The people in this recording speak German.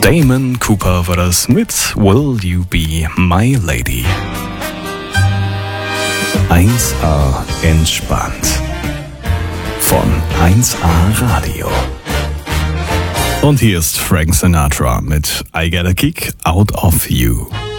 Damon Cooper war das mit Will You Be My Lady. 1A entspannt. Von 1A Radio. Und hier ist Frank Sinatra mit I Get a Kick Out of You.